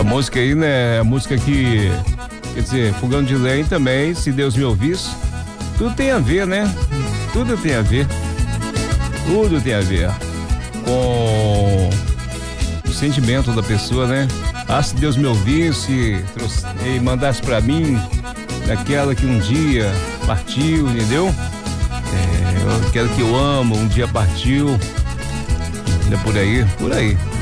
música aí, né? A música que, quer dizer, Fogão de Lenha também, Se Deus Me Ouvisse. Tudo tem a ver, né? Tudo tem a ver. Tudo tem a ver com o sentimento da pessoa, né? Ah, se Deus me ouvisse e mandasse pra mim daquela que um dia partiu, entendeu? Aquela que eu amo, um dia partiu. É por aí, por aí.